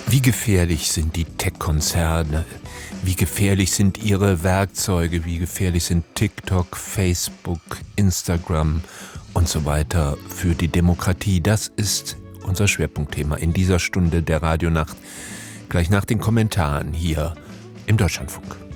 Wie gefährlich sind die Tech-Konzerne? Wie gefährlich sind ihre Werkzeuge? Wie gefährlich sind TikTok, Facebook, Instagram und so weiter für die Demokratie? Das ist unser Schwerpunktthema in dieser Stunde der Radionacht, gleich nach den Kommentaren hier im Deutschlandfunk.